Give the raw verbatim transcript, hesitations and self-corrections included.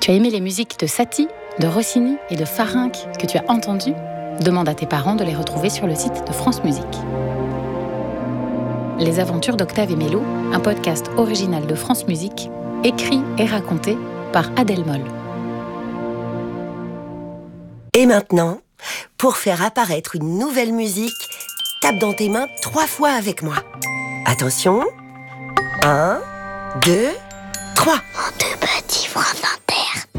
Tu as aimé les musiques de Satie, de Rossini et de Farinck que tu as entendues? Demande à tes parents de les retrouver sur le site de France Musique. Les aventures d'Octave et Mélo, un podcast original de France Musique, écrit et raconté par Adèle Moll. Et maintenant, pour faire apparaître une nouvelle musique, tape dans tes mains trois fois avec moi. Attention, un, deux, trois. Mon deux petits frères d'inter.